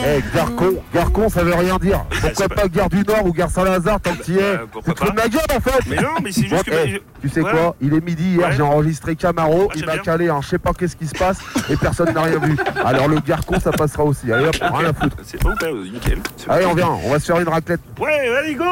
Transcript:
Garcon, ça veut rien dire. Pourquoi pas Gare du Nord ou Gare Saint-Lazare tant que t'y es? Tu te fous de ma gueule en fait. Mais non, mais c'est juste que... Tu sais quoi? Il est midi hier, j'ai enregistré Camaro, il m'a calé un je sais pas qu'est-ce qui se passe et personne n'a rien vu. Alors le Garcon, ça passera aussi. Allez hop, rien à foutre. C'est pas nickel. Allez, on vient, on va se faire une raclette. Ouais, allez, go!